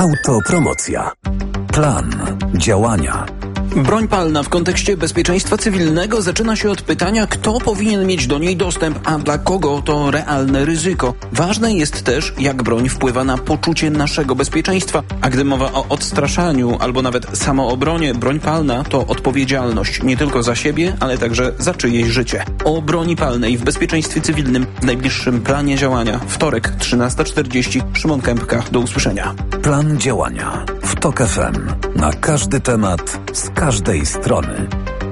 Autopromocja. Plan działania. Broń palna w kontekście bezpieczeństwa cywilnego zaczyna się od pytania, kto powinien mieć do niej dostęp, a dla kogo to realne ryzyko. Ważne jest też, jak broń wpływa na poczucie naszego bezpieczeństwa. A gdy mowa o odstraszaniu albo nawet samoobronie, broń palna to odpowiedzialność nie tylko za siebie, ale także za czyjeś życie. O broni palnej w bezpieczeństwie cywilnym w najbliższym planie działania. Wtorek, 13:40. Szymon Kępka. Do usłyszenia. Plan działania w TOK FM. Na każdy temat, z każdej strony.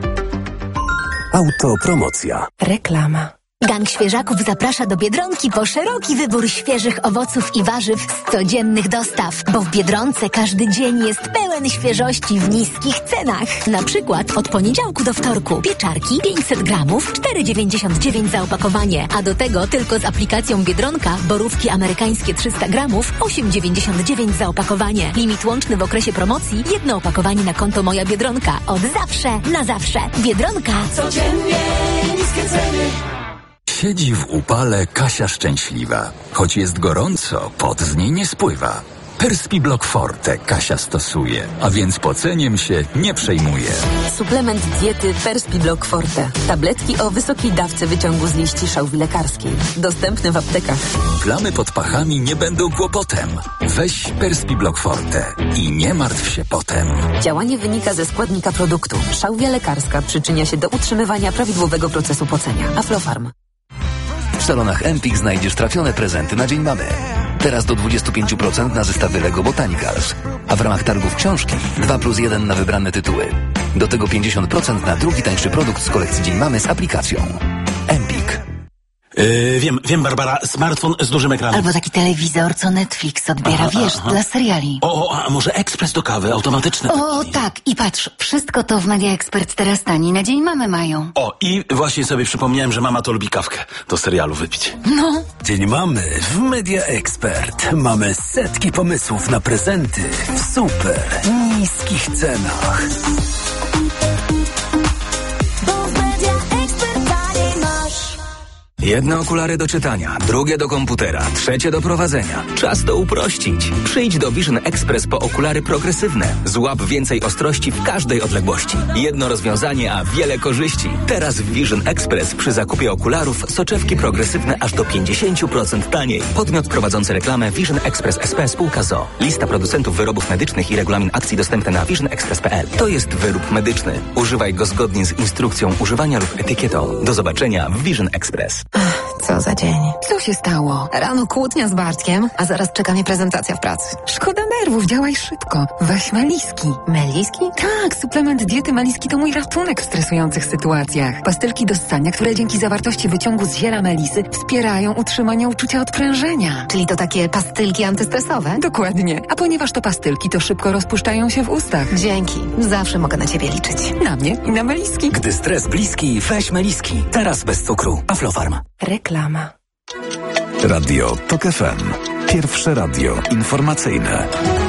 Autopromocja. Reklama. Gang Świeżaków zaprasza do Biedronki po szeroki wybór świeżych owoców i warzyw z codziennych dostaw, bo w Biedronce każdy dzień jest pełen świeżości w niskich cenach. Na przykład od poniedziałku do wtorku pieczarki 500 gramów 4,99 za opakowanie, a do tego tylko z aplikacją Biedronka borówki amerykańskie 300 gramów 8,99 za opakowanie. Limit łączny w okresie promocji 1 opakowanie na konto Moja Biedronka. Od zawsze na zawsze. Biedronka. Codziennie niskie ceny. Siedzi w upale Kasia szczęśliwa. Choć jest gorąco, pot z niej nie spływa. Perspiblock Forte Kasia stosuje, a więc poceniem się nie przejmuje. Suplement diety Perspiblock Forte. Tabletki o wysokiej dawce wyciągu z liści szałwi lekarskiej. Dostępne w aptekach. Plamy pod pachami nie będą kłopotem. Weź Perspiblock Forte i nie martw się potem. Działanie wynika ze składnika produktu. Szałwia lekarska przyczynia się do utrzymywania prawidłowego procesu pocenia. Aflofarm. W salonach Empik znajdziesz trafione prezenty na Dzień Mamy. Teraz do 25% na zestawy Lego Botanicals. A w ramach targów książki 2+1 na wybrane tytuły. Do tego 50% na drugi tańszy produkt z kolekcji Dzień Mamy z aplikacją. Empik. Wiem, Barbara, smartfon z dużym ekranem. Albo taki telewizor, co Netflix odbiera, dla seriali. A może ekspres do kawy, automatyczny. Tak, i patrz, wszystko to w Media Expert teraz taniej na Dzień Mamy mają. I właśnie sobie przypomniałem, że mama to lubi kawkę do serialu wypić. No. Dzień Mamy w Media Expert. Mamy setki pomysłów na prezenty w super niskich cenach. Jedne okulary do czytania, drugie do komputera, trzecie do prowadzenia. Czas to uprościć. Przyjdź do Vision Express po okulary progresywne. Złap więcej ostrości w każdej odległości. Jedno rozwiązanie, a wiele korzyści. Teraz w Vision Express przy zakupie okularów soczewki progresywne aż do 50% taniej. Podmiot prowadzący reklamę Vision Express SP spółka ZOO. Lista producentów wyrobów medycznych i regulamin akcji dostępny na visionexpress.pl. To jest wyrób medyczny. Używaj go zgodnie z instrukcją używania lub etykietą. Do zobaczenia w Vision Express. Co za dzień. Co się stało? Rano kłótnia z Bartkiem, a zaraz czeka mnie prezentacja w pracy. Szkoda nerwów, działaj szybko. Weź Meliski. Meliski? Tak, suplement diety Meliski to mój ratunek w stresujących sytuacjach. Pastylki do ssania, które dzięki zawartości wyciągu z ziela melisy wspierają utrzymanie uczucia odprężenia. Czyli to takie pastylki antystresowe? Dokładnie. A ponieważ to pastylki, to szybko rozpuszczają się w ustach. Dzięki. Zawsze mogę na ciebie liczyć. Na mnie i na Meliski. Gdy stres bliski, weź Meliski. Teraz bez cukru. Aflofarm. Reklama. Radio TOK FM. Pierwsze radio informacyjne.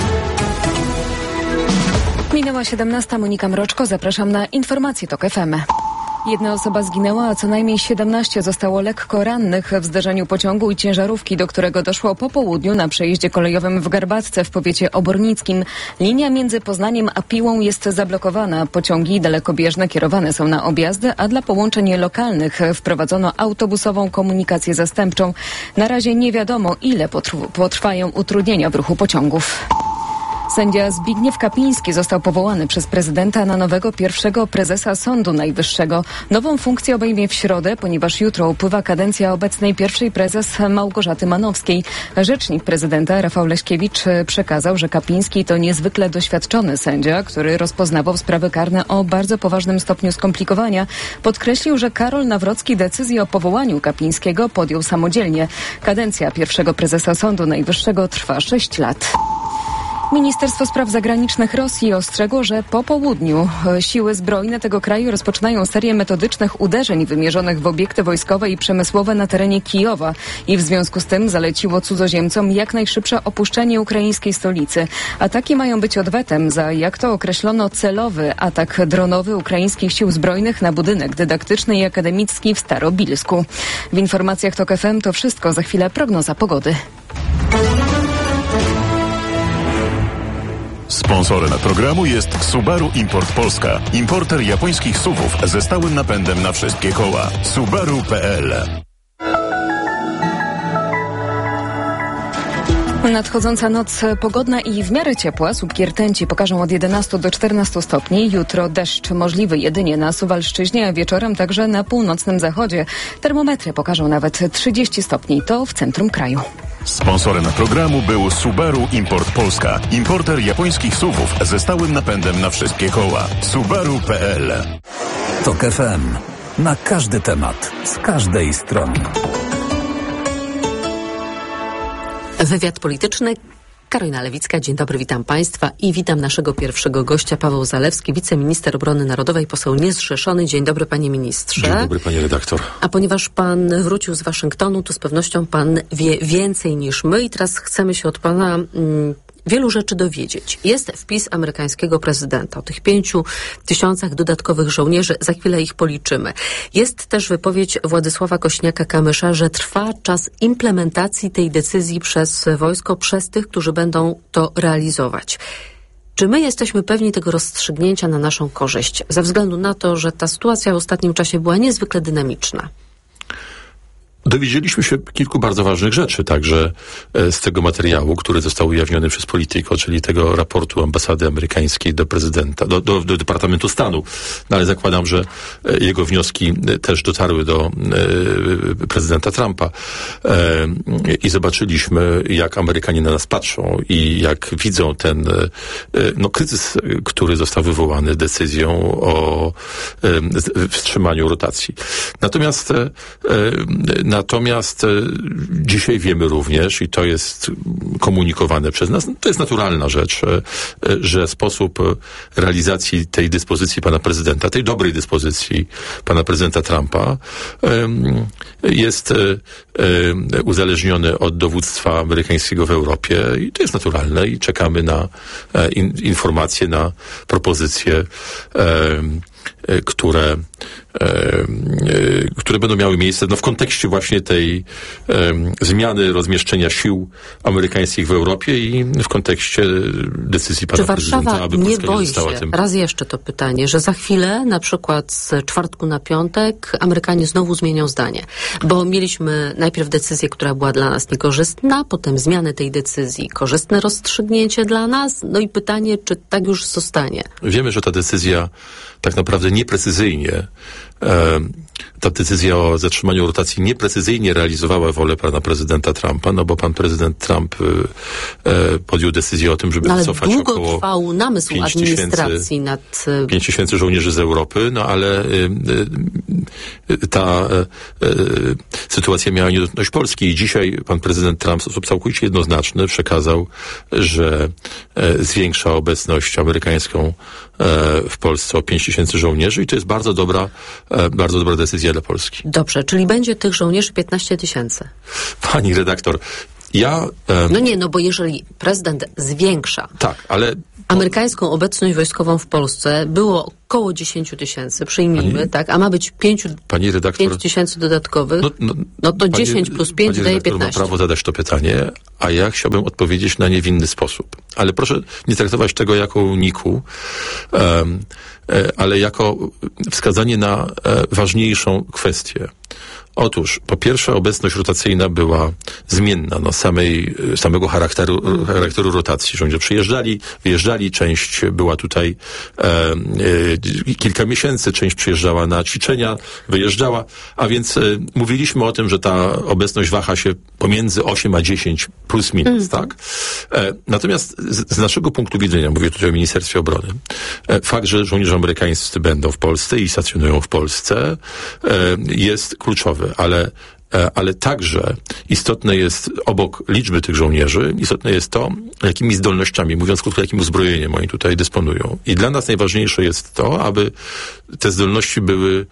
Minęła 17. Monika Mroczko. Zapraszam na informacje TOK FM. Jedna osoba zginęła, a co najmniej 17 zostało lekko rannych w zdarzeniu pociągu i ciężarówki, do którego doszło po południu na przejeździe kolejowym w Garbatce w powiecie obornickim. Linia między Poznaniem a Piłą jest zablokowana. Pociągi dalekobieżne kierowane są na objazdy, a dla połączeń lokalnych wprowadzono autobusową komunikację zastępczą. Na razie nie wiadomo, ile potrwają utrudnienia w ruchu pociągów. Sędzia Zbigniew Kapiński został powołany przez prezydenta na nowego pierwszego prezesa Sądu Najwyższego. Nową funkcję obejmie w środę, ponieważ jutro upływa kadencja obecnej pierwszej prezes Małgorzaty Manowskiej. Rzecznik prezydenta Rafał Leśkiewicz przekazał, że Kapiński to niezwykle doświadczony sędzia, który rozpoznawał sprawy karne o bardzo poważnym stopniu skomplikowania. Podkreślił, że Karol Nawrocki decyzję o powołaniu Kapińskiego podjął samodzielnie. Kadencja pierwszego prezesa Sądu Najwyższego trwa 6 lat. Ministerstwo Spraw Zagranicznych Rosji ostrzegło, że po południu siły zbrojne tego kraju rozpoczynają serię metodycznych uderzeń wymierzonych w obiekty wojskowe i przemysłowe na terenie Kijowa i w związku z tym zaleciło cudzoziemcom jak najszybsze opuszczenie ukraińskiej stolicy. Ataki mają być odwetem za, jak to określono, celowy atak dronowy ukraińskich sił zbrojnych na budynek dydaktyczny i akademicki w Starobilsku. W informacjach TOK FM to wszystko. Za chwilę prognoza pogody. Sponsorem programu jest Subaru Import Polska. Importer japońskich SUV-ów ze stałym napędem na wszystkie koła. Subaru.pl. Nadchodząca noc pogodna i w miarę ciepła. Słupki rtęci pokażą od 11 do 14 stopni. Jutro deszcz możliwy jedynie na Suwalszczyźnie, a wieczorem także na północnym zachodzie. Termometry pokażą nawet 30 stopni. To w centrum kraju. Sponsorem programu był Subaru Import Polska. Importer japońskich SUV-ów ze stałym napędem na wszystkie koła. Subaru.pl. TOK FM. Na każdy temat, z każdej strony. Wywiad polityczny. Karolina Lewicka, dzień dobry, witam Państwa i witam naszego pierwszego gościa, Paweł Zalewski, wiceminister obrony narodowej, poseł niezrzeszony. Dzień dobry, panie ministrze. Dzień dobry, panie redaktor. A ponieważ pan wrócił z Waszyngtonu, to z pewnością pan wie więcej niż my i teraz chcemy się od pana wielu rzeczy dowiedzieć. Jest wpis amerykańskiego prezydenta o tych 5,000 dodatkowych żołnierzy. Za chwilę ich policzymy. Jest też wypowiedź Władysława Kośniaka-Kamysza, że trwa czas implementacji tej decyzji przez wojsko, przez tych, którzy będą to realizować. Czy my jesteśmy pewni tego rozstrzygnięcia na naszą korzyść? Ze względu na to, że ta sytuacja w ostatnim czasie była niezwykle dynamiczna. Dowiedzieliśmy się kilku bardzo ważnych rzeczy, także z tego materiału, który został ujawniony przez Politico, czyli tego raportu ambasady amerykańskiej do prezydenta, do Departamentu Stanu. No ale zakładam, że jego wnioski też dotarły do prezydenta Trumpa. I zobaczyliśmy, jak Amerykanie na nas patrzą i jak widzą ten kryzys, który został wywołany decyzją o wstrzymaniu rotacji. Natomiast dzisiaj wiemy również, i to jest komunikowane przez nas, to jest naturalna rzecz, że sposób realizacji tej dyspozycji pana prezydenta, tej dobrej dyspozycji pana prezydenta Trumpa jest uzależniony od dowództwa amerykańskiego w Europie i to jest naturalne i czekamy na informacje, na propozycje, które będą miały miejsce w kontekście właśnie tej zmiany rozmieszczenia sił amerykańskich w Europie i w kontekście decyzji pana prezydenta, aby Polska nie została tym. Raz jeszcze to pytanie, że za chwilę, na przykład z czwartku na piątek, Amerykanie znowu zmienią zdanie, bo mieliśmy najpierw decyzję, która była dla nas niekorzystna, potem zmianę tej decyzji, korzystne rozstrzygnięcie dla nas, no i pytanie, czy tak już zostanie. Wiemy, że ta decyzja tak naprawdę nieprecyzyjnie, ta decyzja o zatrzymaniu rotacji nieprecyzyjnie realizowała wolę pana prezydenta Trumpa, no bo pan prezydent Trump podjął decyzję o tym, żeby wycofać około długo trwał namysł administracji nad 5,000 żołnierzy z Europy, no ale ta sytuacja miała niedotknąć Polski i dzisiaj pan prezydent Trump w sposób całkowicie jednoznaczny przekazał, że zwiększa obecność amerykańską w Polsce o 5,000 żołnierzy i to jest bardzo dobra decyzja dla Polski. Dobrze, czyli będzie tych żołnierzy 15 000. Pani redaktor, bo jeżeli prezydent zwiększa amerykańską obecność wojskową w Polsce, było około 10 000, przyjmijmy, tak, a ma być 5 000 dodatkowych, to 10 plus 5 daje 15. Ma prawo zadać to pytanie, a ja chciałbym odpowiedzieć na nie w inny sposób. Ale proszę nie traktować tego jako uniku, ale jako wskazanie na ważniejszą kwestię. Otóż, po pierwsze, obecność rotacyjna była zmienna, samego charakteru rotacji. Żołnierze przyjeżdżali, wyjeżdżali, część była tutaj kilka miesięcy, część przyjeżdżała na ćwiczenia, wyjeżdżała, a więc mówiliśmy o tym, że ta obecność waha się pomiędzy 8 a 10 plus minus, tak? Natomiast z naszego punktu widzenia, mówię tutaj o Ministerstwie Obrony, fakt, że żołnierze amerykańscy będą w Polsce i stacjonują w Polsce, jest kluczowy. Ale także istotne jest, obok liczby tych żołnierzy, istotne jest to, jakimi zdolnościami, mówiąc krótko, jakim uzbrojeniem oni tutaj dysponują. I dla nas najważniejsze jest to, aby te zdolności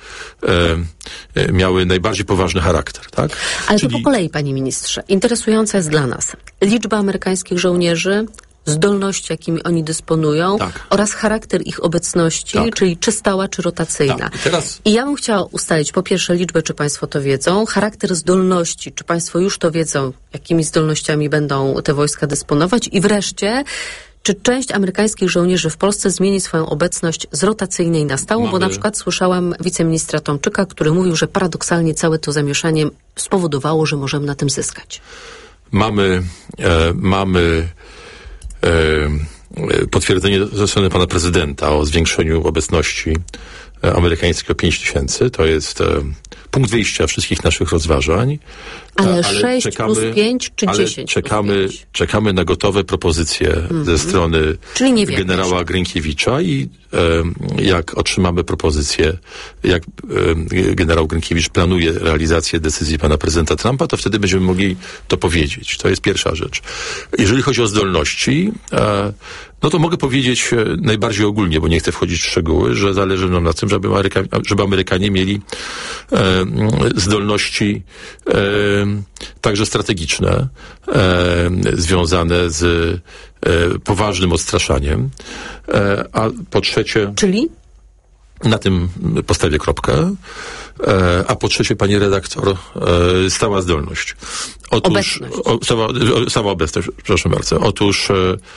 miały najbardziej poważny charakter, tak? Ale to po kolei, panie ministrze. Interesująca jest dla nas liczba amerykańskich żołnierzy, zdolności, jakimi oni dysponują, oraz charakter ich obecności, czyli czy stała, czy rotacyjna. I ja bym chciała ustalić, po pierwsze, liczbę, czy państwo to wiedzą, charakter zdolności, czy państwo już to wiedzą, jakimi zdolnościami będą te wojska dysponować i wreszcie, Czy część amerykańskich żołnierzy w Polsce zmieni swoją obecność z rotacyjnej na stałą? Bo na przykład słyszałam wiceministra Tomczyka, który mówił, że paradoksalnie całe to zamieszanie spowodowało, że możemy na tym zyskać. Mamy potwierdzenie ze strony pana prezydenta o zwiększeniu obecności amerykańskiej o 5000. To jest punkt wyjścia wszystkich naszych rozważań. Ale 6 czekamy, plus 5 czy 10 czekamy na gotowe propozycje ze strony generała Gryńkiewicza i jak otrzymamy propozycję, jak generał Gryńkiewicz planuje realizację decyzji pana prezydenta Trumpa, to wtedy będziemy mogli to powiedzieć. To jest pierwsza rzecz. Jeżeli chodzi o zdolności, no to mogę powiedzieć najbardziej ogólnie, bo nie chcę wchodzić w szczegóły, że zależy nam na tym, żeby Amerykanie mieli zdolności także strategiczne, związane z poważnym odstraszaniem. A po trzecie... Czyli? Na tym postawię kropkę. A po trzecie, pani redaktor, stała zdolność. Otóż, stała obecność, przepraszam bardzo. Otóż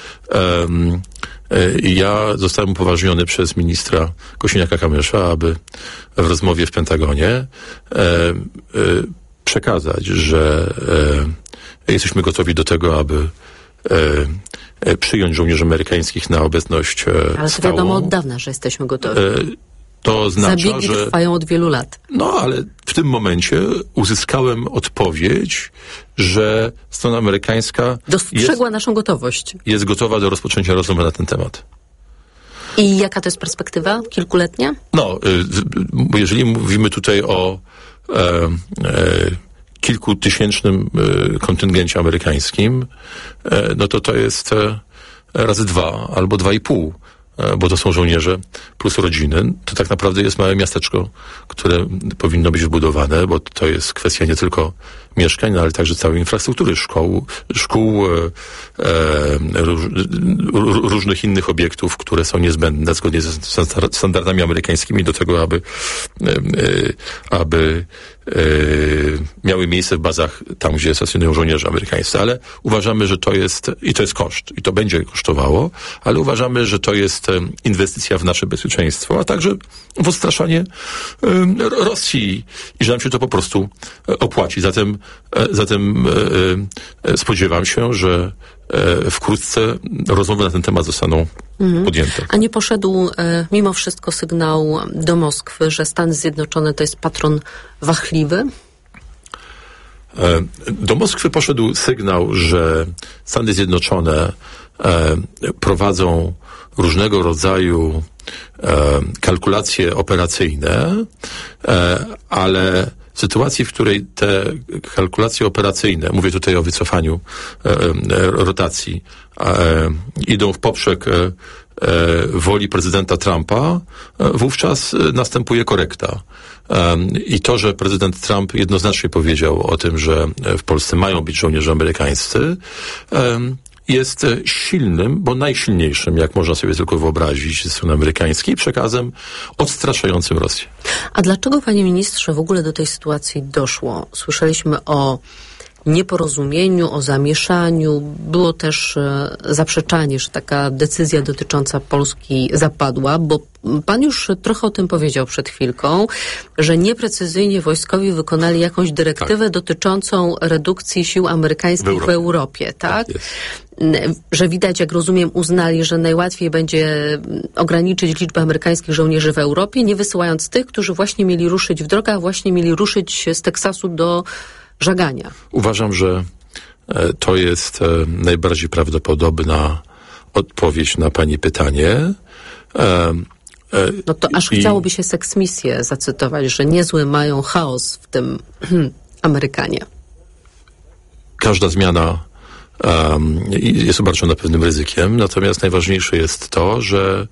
ja zostałem upoważniony przez ministra Kosiniaka-Kamysza, aby w rozmowie w Pentagonie przekazać, że jesteśmy gotowi do tego, aby przyjąć żołnierzy amerykańskich na obecność Ale to wiadomo od dawna, że jesteśmy gotowi. To oznacza, zabiegi trwają od wielu lat. No, ale w tym momencie uzyskałem odpowiedź, że strona amerykańska dostrzegła naszą gotowość. Jest gotowa do rozpoczęcia rozmowy na ten temat. I jaka to jest perspektywa? Kilkuletnia? No, jeżeli mówimy tutaj o kilkutysięcznym kontyngencie amerykańskim, no to jest razy 2 albo 2,5. Bo to są żołnierze plus rodziny, to tak naprawdę jest małe miasteczko, które powinno być wbudowane, bo to jest kwestia nie tylko mieszkań, ale także całej infrastruktury, szkół, różnych innych obiektów, które są niezbędne zgodnie ze standardami amerykańskimi do tego, aby miały miejsce w bazach tam, gdzie stacjonują żołnierze amerykańscy. Ale uważamy, że to jest koszt i to będzie kosztowało, ale uważamy, że to jest inwestycja w nasze bezpieczeństwo, a także w odstraszanie Rosji i że nam się to po prostu opłaci. Zatem spodziewam się, że wkrótce rozmowy na ten temat zostaną podjęte. A nie poszedł mimo wszystko sygnał do Moskwy, że Stany Zjednoczone to jest patron wachliwy? Do Moskwy poszedł sygnał, że Stany Zjednoczone prowadzą różnego rodzaju kalkulacje operacyjne, ale w sytuacji, w której te kalkulacje operacyjne, mówię tutaj o wycofaniu rotacji, idą w poprzek woli prezydenta Trumpa, wówczas następuje korekta. I to, że prezydent Trump jednoznacznie powiedział o tym, że w Polsce mają być żołnierze amerykańscy, jest silnym, bo najsilniejszym, jak można sobie tylko wyobrazić, ze strony amerykańskiej, przekazem odstraszającym Rosję. A dlaczego, panie ministrze, w ogóle do tej sytuacji doszło? Słyszeliśmy o nieporozumieniu, o zamieszaniu. Było też zaprzeczanie, że taka decyzja dotycząca Polski zapadła, bo pan już trochę o tym powiedział przed chwilką, że nieprecyzyjnie wojskowi wykonali jakąś dyrektywę dotyczącą redukcji sił amerykańskich w Europie, tak? Że widać, jak rozumiem, uznali, że najłatwiej będzie ograniczyć liczbę amerykańskich żołnierzy w Europie, nie wysyłając tych, którzy właśnie mieli ruszyć w drogę, a właśnie mieli ruszyć z Teksasu do żagania. Uważam, że to jest najbardziej prawdopodobna odpowiedź na pani pytanie. No to aż chciałoby się seksmisję zacytować, że niezły mają chaos w tym Amerykanie. Każda zmiana jest obarczona pewnym ryzykiem, natomiast najważniejsze jest to, że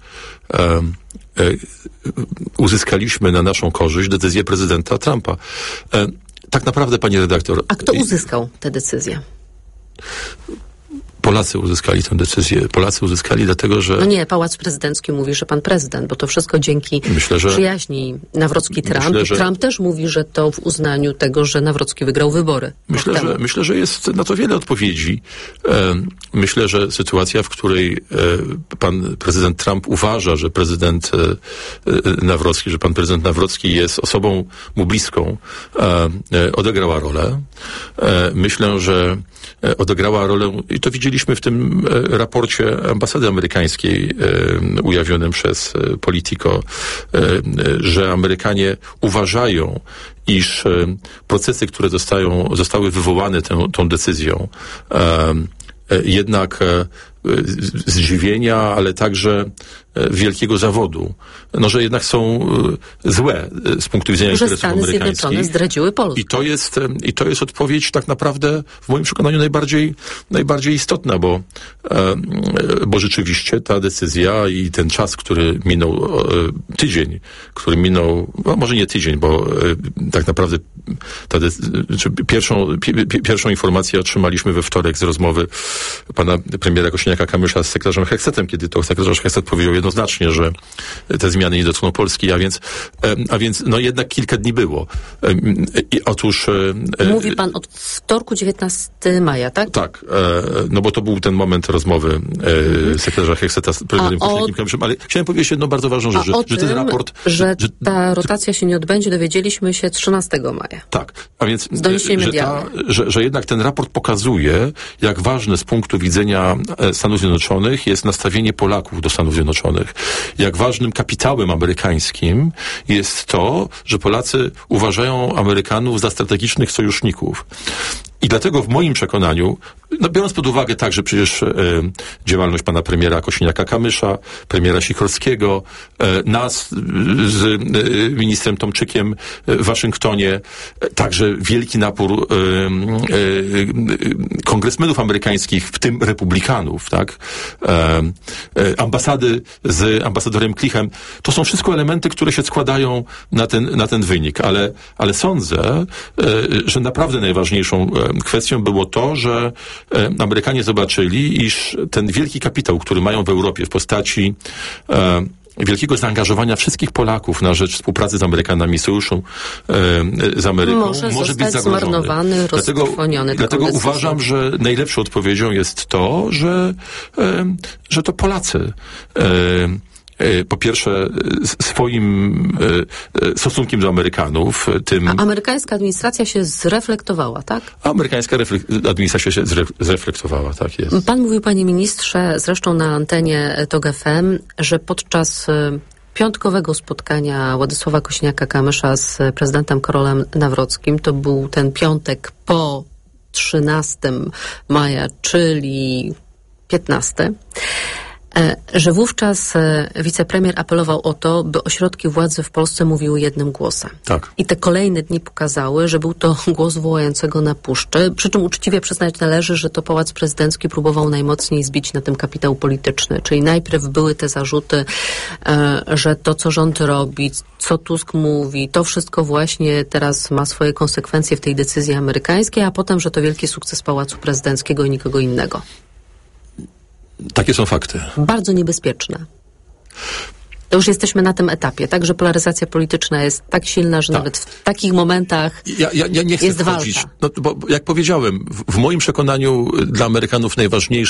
uzyskaliśmy na naszą korzyść decyzję prezydenta Trumpa. Tak naprawdę, pani redaktor... A kto uzyskał tę decyzję? Polacy uzyskali tę decyzję. Polacy uzyskali dlatego, że... No nie, Pałac Prezydencki mówi, że pan prezydent, bo to wszystko dzięki przyjaźni Nawrocki-Trump. Trump też mówi, że to w uznaniu tego, że Nawrocki wygrał wybory. Myślę, że jest na to wiele odpowiedzi. Myślę, że sytuacja, w której pan prezydent Trump uważa, że prezydent Nawrocki, że pan prezydent Nawrocki jest osobą mu bliską, odegrała rolę. Myślę, że odegrała rolę, i to widzieliśmy w tym raporcie ambasady amerykańskiej ujawnionym przez Politico, że Amerykanie uważają, iż procesy, które zostały wywołane tą decyzją, jednak zdziwienia, ale także wielkiego zawodu, że jednak są złe z punktu widzenia interesów amerykańskich. Stany Zjednoczone zdradziły Polskę. I to jest odpowiedź tak naprawdę w moim przekonaniu najbardziej istotna, bo rzeczywiście ta decyzja i ten czas, który minął, tydzień, który minął, może nie tydzień, bo tak naprawdę pierwszą informację otrzymaliśmy we wtorek z rozmowy pana premiera Kosiniaka-Kamysza z sekretarzem Hexetem, kiedy to sekretarz Hexet powiedział jednoznacznie, że te zmiany nie dotkną Polski, a więc jednak kilka dni było. Otóż... Mówi pan od wtorku 19 maja, tak? Tak, bo to był ten moment rozmowy sekretarza Hexeta z prezydentem Kosiniakiem-Kamyszem, ale chciałem powiedzieć jedną bardzo ważną rzecz, że ten raport... Że ta rotacja się nie odbędzie, dowiedzieliśmy się 13 maja. Tak, a więc że jednak ten raport pokazuje, jak ważne z punktu widzenia Stanów Zjednoczonych jest nastawienie Polaków do Stanów Zjednoczonych. Jak ważnym kapitałem amerykańskim jest to, że Polacy uważają Amerykanów za strategicznych sojuszników. I dlatego w moim przekonaniu, biorąc pod uwagę także przecież działalność pana premiera Kosiniaka-Kamysza, premiera Sikorskiego, nas z ministrem Tomczykiem w Waszyngtonie, także wielki napór kongresmenów amerykańskich, w tym republikanów, tak? Ambasady z ambasadorem Klichem, to są wszystko elementy, które się składają na ten wynik, ale sądzę, że naprawdę najważniejszą kwestią było to, że Amerykanie zobaczyli, iż ten wielki kapitał, który mają w Europie w postaci wielkiego zaangażowania wszystkich Polaków na rzecz współpracy z Amerykanami, sojuszu z Ameryką, może być zagrożony. Dlatego uważam, że najlepszą odpowiedzią jest to, że to Polacy po pierwsze swoim stosunkiem do Amerykanów. A amerykańska administracja się zreflektowała, tak? Amerykańska administracja się zreflektowała, tak jest. Pan mówił, panie ministrze, zresztą na antenie TOG FM, że podczas piątkowego spotkania Władysława Kosiniaka-Kamysza z prezydentem Karolem Nawrockim, to był ten piątek po 13 maja, czyli 15, że wówczas wicepremier apelował o to, by ośrodki władzy w Polsce mówiły jednym głosem. Tak. I te kolejne dni pokazały, że był to głos wołającego na puszczy. Przy czym uczciwie przyznać należy, że to Pałac Prezydencki próbował najmocniej zbić na tym kapitał polityczny. Czyli najpierw były te zarzuty, że to, co rząd robi, co Tusk mówi, to wszystko właśnie teraz ma swoje konsekwencje w tej decyzji amerykańskiej, a potem, że to wielki sukces Pałacu Prezydenckiego i nikogo innego. Takie są fakty. Bardzo niebezpieczne. To już jesteśmy na tym etapie, tak? Że polaryzacja polityczna jest tak silna, że nawet w takich momentach ja nie chcę jest wchodzić. walka. Bo jak powiedziałem, w moim przekonaniu dla Amerykanów najważniejsze